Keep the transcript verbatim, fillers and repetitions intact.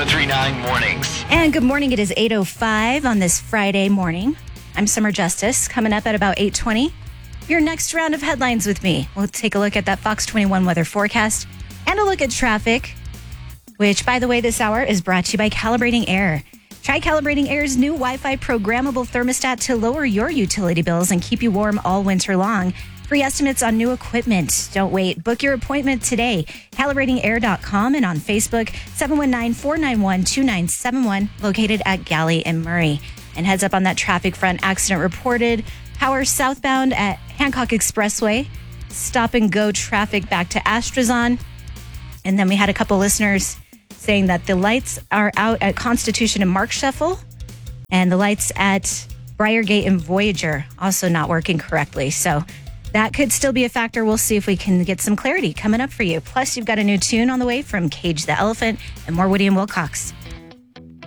ten thirty-nine mornings. And good morning. It is eight oh five on this Friday morning. I'm Summer Justice. Coming up at about eight twenty, your next round of headlines with me. We'll take a look at that Fox twenty-one weather forecast and a look at traffic, which, by the way, this hour is brought to you by Calibrating Air. Try Calibrating Air's new Wi-Fi programmable thermostat to lower your utility bills and keep you warm all winter long. Free estimates on new equipment. Don't wait. Book your appointment today. calibrating air dot com and on Facebook, seven one nine, four nine one, two nine seven one, located at Galley and Murray. And heads up on that traffic front, accident reported. Power southbound at Hancock Expressway. Stop and go traffic back to Astrazon. And then we had a couple listeners saying that the lights are out at Constitution and Mark Shuffle, and the lights at Briargate and Voyager also not working correctly. So that could still be a factor. We'll see if we can get some clarity coming up for you. Plus, you've got a new tune on the way from Cage the Elephant and more Woody and Wilcox.